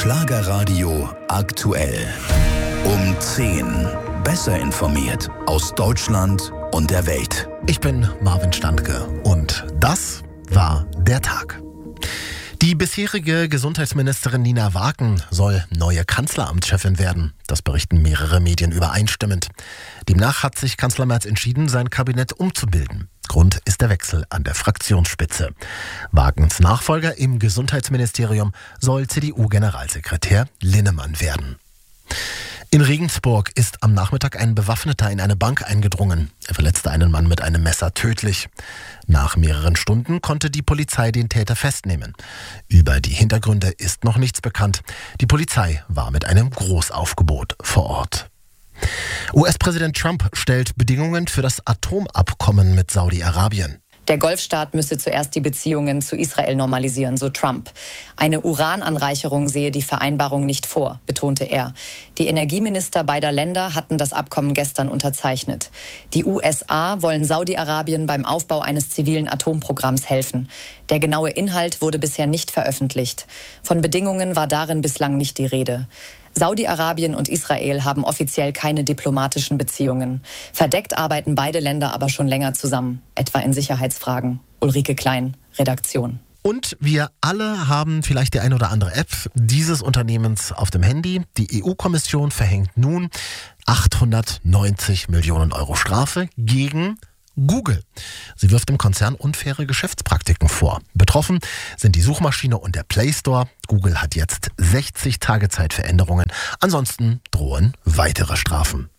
Schlagerradio aktuell. Um 10. Besser informiert aus Deutschland und der Welt. Ich bin Marvin Standke und das war der Tag. Die bisherige Gesundheitsministerin Nina Waken soll neue Kanzleramtschefin werden. Das berichten mehrere Medien übereinstimmend. Demnach hat sich Kanzler Merz entschieden, sein Kabinett umzubilden. Grund ist der Wechsel an der Fraktionsspitze. Wakens Nachfolger im Gesundheitsministerium soll CDU-Generalsekretär Linnemann werden. In Regensburg ist am Nachmittag ein Bewaffneter in eine Bank eingedrungen. Er verletzte einen Mann mit einem Messer tödlich. Nach mehreren Stunden konnte die Polizei den Täter festnehmen. Über die Hintergründe ist noch nichts bekannt. Die Polizei war mit einem Großaufgebot vor Ort. US-Präsident Trump stellt Bedingungen für das Atomabkommen mit Saudi-Arabien. Der Golfstaat müsse zuerst die Beziehungen zu Israel normalisieren, so Trump. Eine Urananreicherung sehe die Vereinbarung nicht vor, betonte er. Die Energieminister beider Länder hatten das Abkommen gestern unterzeichnet. Die USA wollen Saudi-Arabien beim Aufbau eines zivilen Atomprogramms helfen. Der genaue Inhalt wurde bisher nicht veröffentlicht. Von Bedingungen war darin bislang nicht die Rede. Saudi-Arabien und Israel haben offiziell keine diplomatischen Beziehungen. Verdeckt arbeiten beide Länder aber schon länger zusammen, etwa in Sicherheitsfragen. Ulrike Klein, Redaktion. Und wir alle haben vielleicht die ein oder andere App dieses Unternehmens auf dem Handy. Die EU-Kommission verhängt nun 890 Millionen Euro Strafe gegen Google. Sie wirft dem Konzern unfaire Geschäftspraktiken vor. Betroffen sind die Suchmaschine und der Play Store. Google hat jetzt 60 Tage Zeit für Änderungen. Ansonsten drohen weitere Strafen.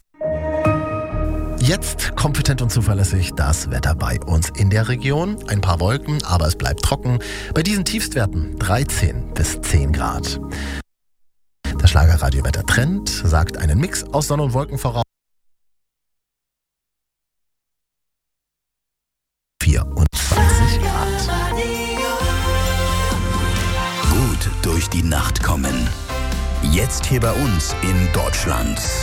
Jetzt kompetent und zuverlässig das Wetter bei uns in der Region. Ein paar Wolken, aber es bleibt trocken. Bei diesen Tiefstwerten 13 bis 10 Grad. Das Schlagerradio-Wetter-Trend sagt einen Mix aus Sonne und Wolken voraus. 24 Grad. Gut durch die Nacht kommen. Jetzt hier bei uns in Deutschland.